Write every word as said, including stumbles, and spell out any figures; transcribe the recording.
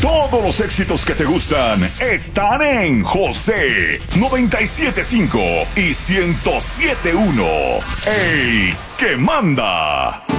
Todos los éxitos que te gustan están en José noventa y siete punto cinco y ciento siete punto uno. ¡El que manda!